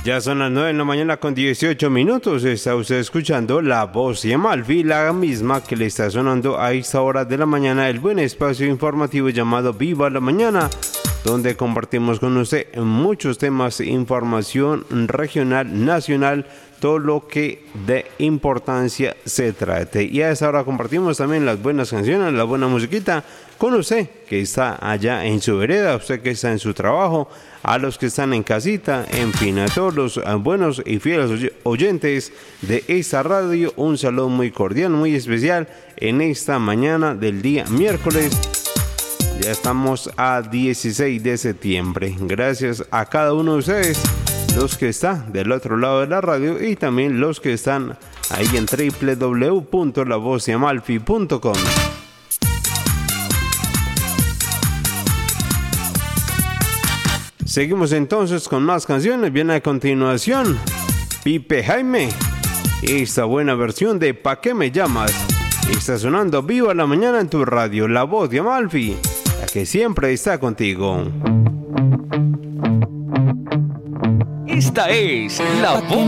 Ya son las 9 de la mañana con 18 minutos. Está usted escuchando La Voz de Amalfi, la misma que le está sonando a esta hora de la mañana, el buen espacio informativo llamado Viva la Mañana, donde compartimos con usted muchos temas, información regional, nacional, todo lo que de importancia se trate. Y a esa hora compartimos también las buenas canciones, la buena musiquita con usted que está allá en su vereda, usted que está en su trabajo, a los que están en casita, en fin, a todos los buenos y fieles oyentes de esta radio, un saludo muy cordial, muy especial en esta mañana del día miércoles. Ya estamos a 16 de septiembre. Gracias a cada uno de ustedes, los que están del otro lado de la radio y también los que están ahí en www.lavozdeamalfi.com. Seguimos entonces con más canciones. Viene a continuación Pipe Jaime, esta buena versión de ¿Pa' qué me llamas? Está sonando Viva la Mañana en tu radio, La Voz de Amalfi, la que siempre está contigo. Esta es La Voz